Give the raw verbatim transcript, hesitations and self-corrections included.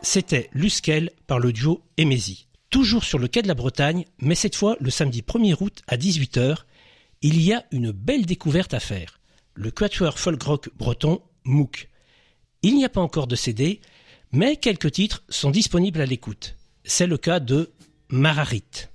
c'était Luskel par le duo Emesi. Toujours sur le quai de la Bretagne, mais cette fois le samedi premier août à dix-huit heures, il y a une belle découverte à faire. Le quatuor folk rock breton Mouk. Il n'y a pas encore de C D, mais quelques titres sont disponibles à l'écoute. C'est le cas de Mararit.